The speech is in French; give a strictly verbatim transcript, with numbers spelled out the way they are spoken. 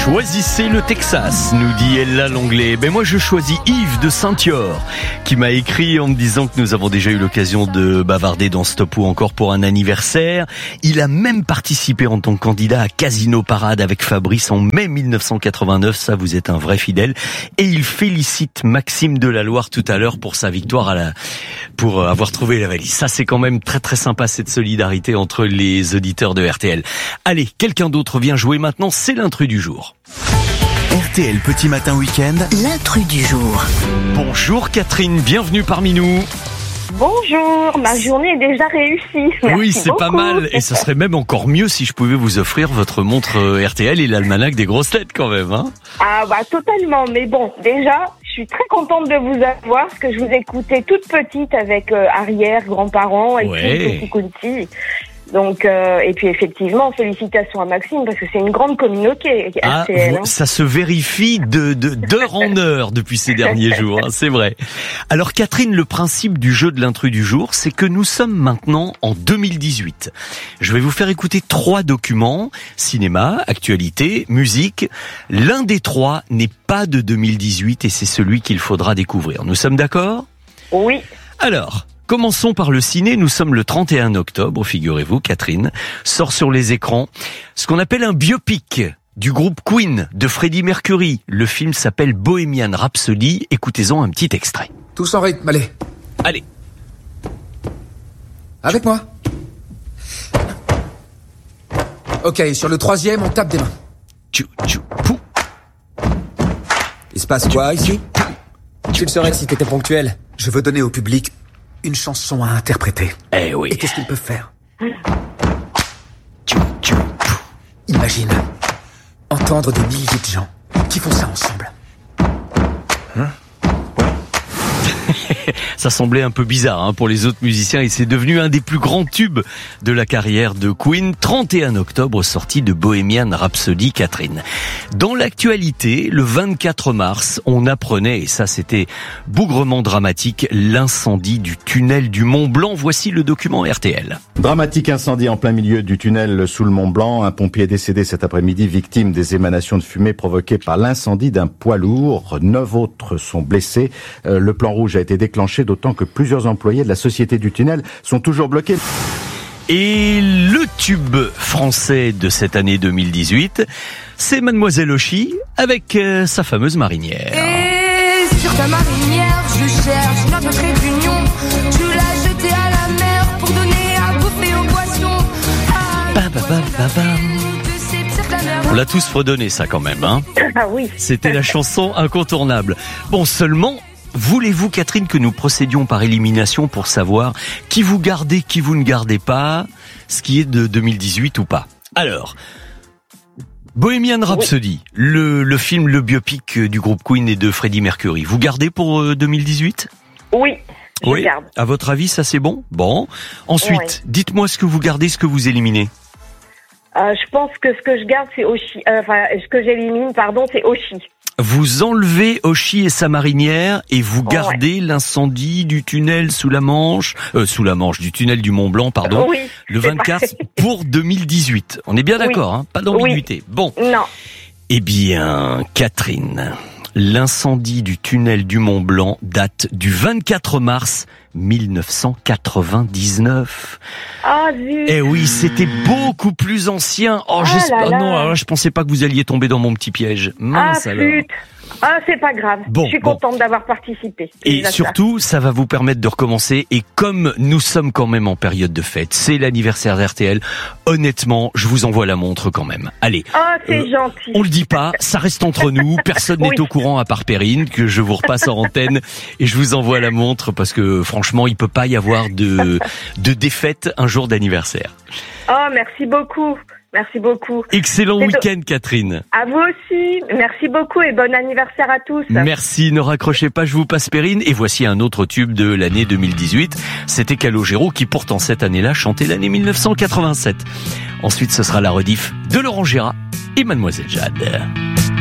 Choisissez le Texas, nous dit Ella Langlais. Ben moi je choisis Yves de Saint-Yor, qui m'a écrit en me disant que nous avons déjà eu l'occasion de bavarder dans Stop ou encore pour un anniversaire. Il a même participé en tant que candidat à Casino Parade avec Fabrice en mai mille neuf cent quatre-vingt-neuf, ça vous êtes un vrai fidèle. Et il félicite Maxime Delaloire tout à l'heure pour sa victoire à la, pour avoir trouvé la valise. Ça c'est quand même très très sympa, cette solidarité entre les auditeurs de R T L. Allez, quelqu'un d'autre vient jouer maintenant, c'est l'intrus du jour. R T L Petit Matin Week-end, l'intrus du jour. Bonjour Catherine, bienvenue parmi nous. Bonjour, ma journée est déjà réussie. Merci oui, c'est beaucoup. pas mal. Et ça serait même encore mieux si je pouvais vous offrir votre montre R T L et l'almanach des grosses têtes quand même. Hein. Ah bah totalement, mais bon, déjà, je suis très contente de vous avoir parce que je vous écoutais toute petite avec euh, arrière, grands-parents et ouais. puis Petit Kunti. Donc euh, et puis effectivement, félicitations à Maxime parce que c'est une grande communauté ah, R T L. Vous, ça se vérifie de, de d'heure en heure depuis ces derniers jours, hein, c'est vrai. Alors Catherine, le principe du jeu de l'intrus du jour, c'est que nous sommes maintenant en deux mille dix-huit. Je vais vous faire écouter trois documents, cinéma, actualité, musique. L'un des trois n'est pas de deux mille dix-huit et c'est celui qu'il faudra découvrir. Nous sommes d'accord ? Oui. Alors, commençons par le ciné. Nous sommes le trente et un octobre, figurez-vous, Catherine. Sort sur les écrans ce qu'on appelle un biopic du groupe Queen, de Freddie Mercury. Le film s'appelle Bohemian Rhapsody. Écoutez-en un petit extrait. Tous en rythme, allez. Allez. Avec moi. Ok, sur le troisième, on tape des mains. Tchou, tchou, pou. Il se passe quoi ici ? Tu le saurais si t'étais ponctuel. Je veux donner au public une chanson à interpréter. Eh oui. Et qu'est-ce qu'ils peuvent faire ? Tchou, tchou, pou. Imagine entendre des milliers de gens qui font ça ensemble. Hein ? Ça semblait un peu bizarre hein, pour les autres musiciens et c'est devenu un des plus grands tubes de la carrière de Queen. trente et un octobre, sortie de Bohemian Rhapsody, Catherine. Dans l'actualité, le vingt-quatre mars, on apprenait, et ça c'était bougrement dramatique, l'incendie du tunnel du Mont Blanc. Voici le document R T L. Dramatique incendie en plein milieu du tunnel sous le Mont Blanc. Un pompier est décédé cet après-midi, victime des émanations de fumée provoquées par l'incendie d'un poids lourd. Neuf autres sont blessés. Euh, le plan rouge a été déclenché, d'autant que plusieurs employés de la société du tunnel sont toujours bloqués. Et le tube français de cette année deux mille dix-huit, c'est Mademoiselle Ochi avec euh, sa fameuse marinière. Et sur ta marinière, je cherche notre trait d'union. Tu l'as jetée à la mer pour donner à bouffer aux poissons. Ba, ba, ba, ba, ba. On l'a tous fredonné ça quand même, hein. Ah oui. C'était la chanson incontournable. Bon, seulement, voulez-vous, Catherine, que nous procédions par élimination pour savoir qui vous gardez, qui vous ne gardez pas, ce qui est de deux mille dix-huit ou pas? Alors, Bohemian Rhapsody, oui. le, le film, le biopic du groupe Queen et de Freddie Mercury, vous gardez pour euh, deux mille dix-huit? Oui, je oui. garde. À votre avis, ça c'est bon? Bon. Ensuite, oui. Dites-moi ce que vous gardez, ce que vous éliminez. Euh, je pense que ce que je garde, c'est Ochi. Euh, enfin, ce que j'élimine, pardon, c'est Ochi. Vous enlevez Ochi et sa marinière et vous gardez ouais. l'incendie du tunnel sous la Manche, euh, sous la Manche, du tunnel du Mont Blanc, pardon, oui, le vingt-quatre pour deux mille dix-huit. On est bien d'accord, oui. hein, pas d'ambiguïté. Oui. Bon. Non. Eh bien, Catherine, l'incendie du tunnel du Mont Blanc date du vingt-quatre mars mille neuf cent quatre-vingt-dix-neuf. Ah, zut. Eh oui, c'était beaucoup plus ancien. Oh, ah j'espère. là là. Non, alors là, je pensais pas que vous alliez tomber dans mon petit piège. Mince ah, alors. Flûte. Ah, c'est pas grave. Bon, je suis bon. contente d'avoir participé. Et surtout, ça. ça va vous permettre de recommencer. Et comme nous sommes quand même en période de fête, c'est l'anniversaire d'R T L. Honnêtement, je vous envoie la montre quand même. Allez. Ah, c'est euh, gentil. On le dit pas, ça reste entre nous. Personne oui. n'est au courant à part Perrine, que je vous repasse en antenne. Et je vous envoie la montre parce que franchement, il peut pas y avoir de, de défaite un jour d'anniversaire. Oh, merci beaucoup. Merci beaucoup. Excellent week-end, Catherine. À vous aussi. Merci beaucoup et bon anniversaire à tous. Merci, ne raccrochez pas, je vous passe Perrine. Et voici un autre tube de l'année deux mille dix-huit. C'était Calogero qui, pourtant, cette année-là, chantait l'année mille neuf cent quatre-vingt-sept. Ensuite, ce sera la rediff de Laurent Gérard et Mademoiselle Jade.